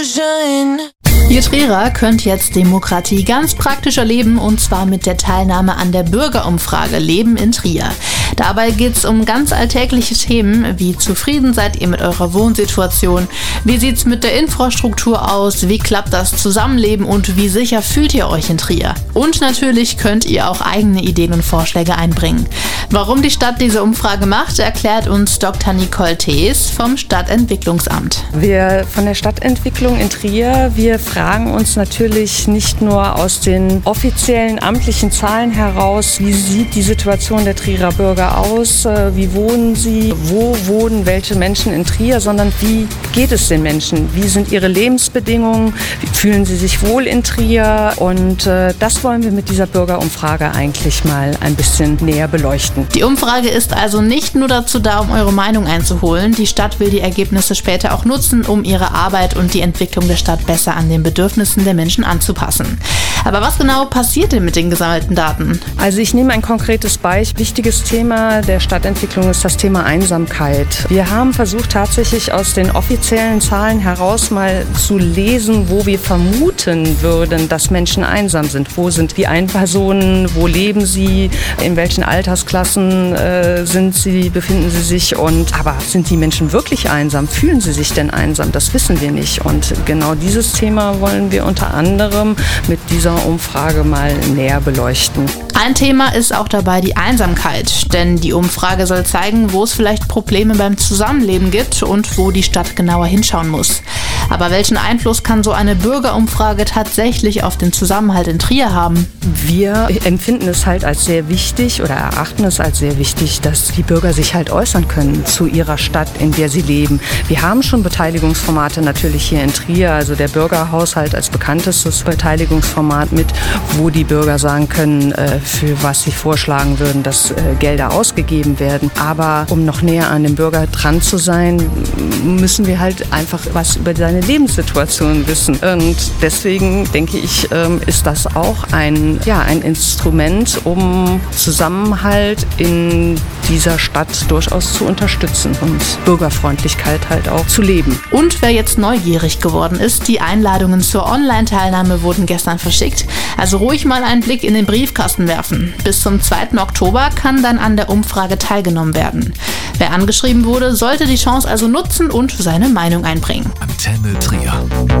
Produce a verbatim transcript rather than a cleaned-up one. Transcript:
Ihr Trierer könnt jetzt Demokratie ganz praktisch erleben, und zwar mit der Teilnahme an der Bürgerumfrage Leben in Trier. Dabei geht's um ganz alltägliche Themen wie: zufrieden seid ihr mit eurer Wohnsituation, wie sieht's mit der Infrastruktur aus, wie klappt das Zusammenleben und wie sicher fühlt ihr euch in Trier? Und natürlich könnt ihr auch eigene Ideen und Vorschläge einbringen. Warum die Stadt diese Umfrage macht, erklärt uns Doktor Nicole Thees vom Stadtentwicklungsamt. Wir von der Stadtentwicklung in Trier, wir fragen uns natürlich nicht nur aus den offiziellen amtlichen Zahlen heraus, wie sieht die Situation der Trierer Bürger aus, wie wohnen sie, wo wohnen welche Menschen in Trier, sondern wie geht es den Menschen, wie sind ihre Lebensbedingungen, wie fühlen sie sich wohl in Trier, und äh, das wollen wir mit dieser Bürgerumfrage eigentlich mal ein bisschen näher beleuchten. Die Umfrage ist also nicht nur dazu da, um eure Meinung einzuholen. Die Stadt will die Ergebnisse später auch nutzen, um ihre Arbeit und die Entwicklung der Stadt besser an den Bedürfnissen der Menschen anzupassen. Aber was genau passiert denn mit den gesammelten Daten? Also ich nehme ein konkretes Beispiel. Wichtiges Thema der Stadtentwicklung ist das Thema Einsamkeit. Wir haben versucht, tatsächlich aus den offiziellen Zahlen heraus mal zu lesen, wo wir vermuten würden, dass Menschen einsam sind. Wo sind die Einpersonen, wo leben sie, in welchen Altersklassen äh, sind sie, befinden sie sich, und aber sind die Menschen wirklich einsam? Fühlen sie sich denn einsam? Das wissen wir nicht, und genau dieses Thema wollen wir unter anderem mit dieser Umfrage mal näher beleuchten. Ein Thema ist auch dabei die Einsamkeit, denn die Umfrage soll zeigen, wo es vielleicht Probleme beim Zusammenleben gibt und wo die Stadt genauer hinschauen muss. Aber welchen Einfluss kann so eine Bürgerumfrage tatsächlich auf den Zusammenhalt in Trier haben? Wir empfinden es halt als sehr wichtig oder erachten es als sehr wichtig, dass die Bürger sich halt äußern können zu ihrer Stadt, in der sie leben. Wir haben schon Beteiligungsformate natürlich hier in Trier, also der Bürgerhaushalt als bekanntestes Beteiligungsformat mit, wo die Bürger sagen können, für was sie vorschlagen würden, dass Gelder ausgegeben werden. Aber um noch näher an dem Bürger dran zu sein, müssen wir halt einfach was über seine Lebenssituation wissen. Und deswegen denke ich, ist das auch ein, ja, ein Instrument, um Zusammenhalt in dieser Stadt durchaus zu unterstützen und Bürgerfreundlichkeit halt auch zu leben. Und wer jetzt neugierig geworden ist, die Einladungen zur Online-Teilnahme wurden gestern verschickt. Also ruhig mal einen Blick in den Briefkasten werfen. Bis zum zweiten Oktober kann dann an der Umfrage teilgenommen werden. Wer angeschrieben wurde, sollte die Chance also nutzen und seine Meinung einbringen. Antenne Trier.